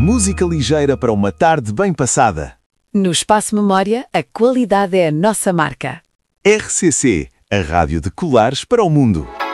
música ligeira para uma tarde bem passada. No Espaço Memória, a qualidade é a nossa marca. RCC, a rádio de colares para o mundo.